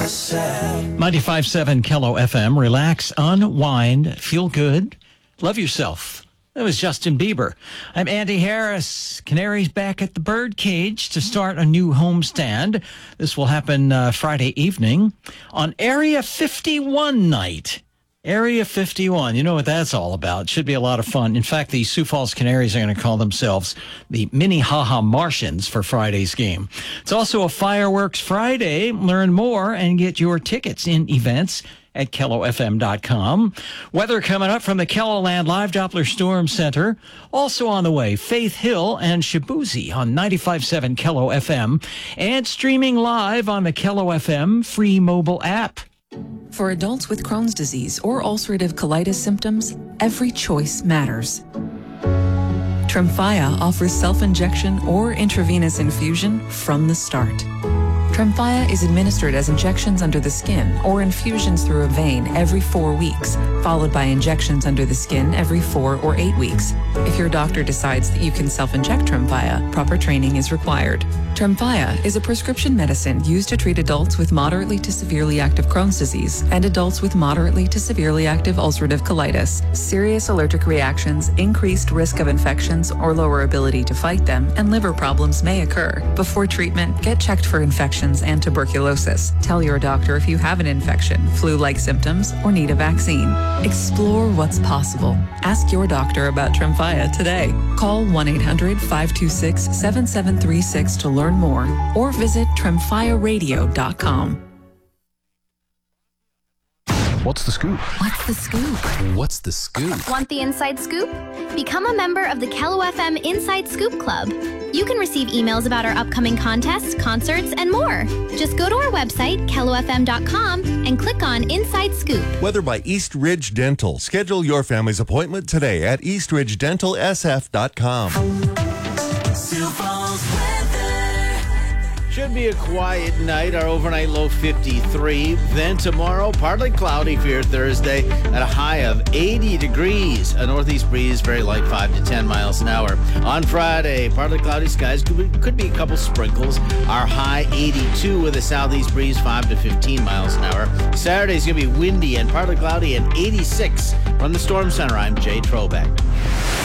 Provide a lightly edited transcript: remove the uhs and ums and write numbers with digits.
95.7 Kello FM. Relax, unwind, feel good, love yourself. That was Justin Bieber. I'm Andy Harris. Canaries back at the Birdcage to start a new homestand. This will happen Friday evening on Area 51 night. Area 51. You know what that's all about. Should be a lot of fun. In fact, the Sioux Falls Canaries are going to call themselves the Minnehaha Martians for Friday's game. It's also a Fireworks Friday. Learn more and get your tickets in events at KelloFM.com. Weather coming up from the KELOLAND Live Doppler Storm Center. Also on the way, Faith Hill and Shabuzi on 95.7 Kello FM and streaming live on the Kello FM free mobile app. For adults with Crohn's disease or ulcerative colitis symptoms, every choice matters. Tremfya offers self-injection or intravenous infusion from the start. Tremfya is administered as injections under the skin or infusions through a vein every 4 weeks, followed by injections under the skin every 4 or 8 weeks. If your doctor decides that you can self-inject Tremfya, proper training is required. Tremfya is a prescription medicine used to treat adults with moderately to severely active Crohn's disease and adults with moderately to severely active ulcerative colitis. Serious allergic reactions, increased risk of infections or lower ability to fight them, and liver problems may occur. Before treatment, get checked for infections and tuberculosis. Tell your doctor if you have an infection, flu-like symptoms, or need a vaccine. Explore what's possible. Ask your doctor about Tremfya today. Call 1-800-526-7736 to learn more or visit tremfyaradio.com. What's the scoop? What's the scoop? What's the scoop? Want the inside scoop? Become a member of the Kello FM Inside Scoop Club. You can receive emails about our upcoming contests, concerts, and more. Just go to our website, KelloFM.com, and click on Inside Scoop. Weather by East Ridge Dental. Schedule your family's appointment today at eastridgedentalsf.com. Should be a quiet night. Our overnight low 53. Then tomorrow, partly cloudy for your Thursday at a high of 80 degrees. A northeast breeze, very light, 5 to 10 miles an hour. On Friday, partly cloudy skies. Could be a couple sprinkles. Our high 82 with a southeast breeze, 5 to 15 miles an hour. Saturday's going to be windy and partly cloudy and 86. From the Storm Center, I'm Jay Trobeck.